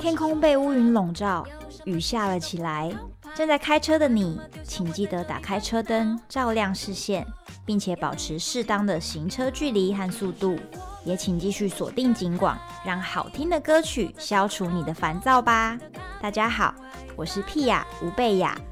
天空被乌云笼罩，雨下了起来。正在开车的你，请记得打开车灯，照亮视线，并且保持适当的行车距离和速度。也请继续锁定警广，让好听的歌曲消除你的烦躁吧。大家好，我是屁雅吴贝雅。